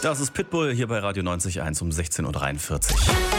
Das ist Pitbull hier bei Radio 90.1 um 16.43 Uhr.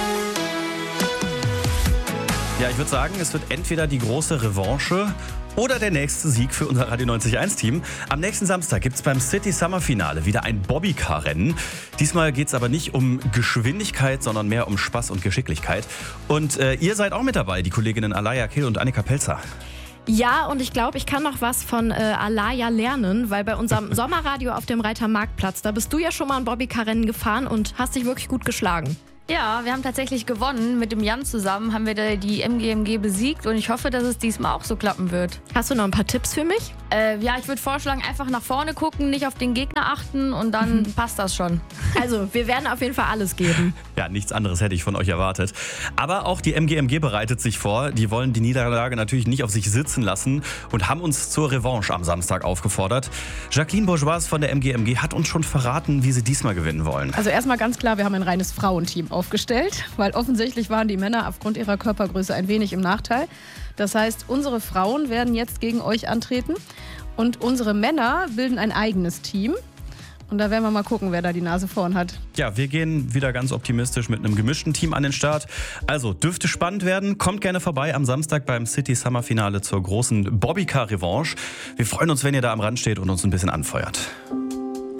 Ja, ich würde sagen, es wird entweder die große Revanche oder der nächste Sieg für unser Radio 90.1-Team. Am nächsten Samstag gibt es beim City Summer Finale wieder ein Bobbycar-Rennen. Diesmal geht es aber nicht um Geschwindigkeit, sondern mehr um Spaß und Geschicklichkeit. Und ihr seid auch mit dabei, die Kolleginnen Alaya Kill und Annika Pelzer. Ja, und ich glaube, ich kann noch was von Alaya lernen, weil bei unserem Sommerradio auf dem Reiter-Marktplatz, da bist du ja schon mal ein Bobbycar-Rennen gefahren und hast dich wirklich gut geschlagen. Ja, wir haben tatsächlich gewonnen. Mit dem Jan zusammen haben wir die MGMG besiegt und ich hoffe, dass es diesmal auch so klappen wird. Hast du noch ein paar Tipps für mich? Ja, ich würde vorschlagen, einfach nach vorne gucken, nicht auf den Gegner achten und dann passt das schon. Also, wir werden auf jeden Fall alles geben. Ja, nichts anderes hätte ich von euch erwartet. Aber auch die MGMG bereitet sich vor. Die wollen die Niederlage natürlich nicht auf sich sitzen lassen und haben uns zur Revanche am Samstag aufgefordert. Jacqueline Bourgeois von der MGMG hat uns schon verraten, wie sie diesmal gewinnen wollen. Also erstmal ganz klar, wir haben ein reines Frauenteam aufgestellt, weil offensichtlich waren die Männer aufgrund ihrer Körpergröße ein wenig im Nachteil. Das heißt, unsere Frauen werden jetzt gegen euch antreten und unsere Männer bilden ein eigenes Team. Und da werden wir mal gucken, wer da die Nase vorn hat. Ja, wir gehen wieder ganz optimistisch mit einem gemischten Team an den Start. Also dürfte spannend werden. Kommt gerne vorbei am Samstag beim City Summer Finale zur großen Bobbycar Revanche. Wir freuen uns, wenn ihr da am Rand steht und uns ein bisschen anfeuert.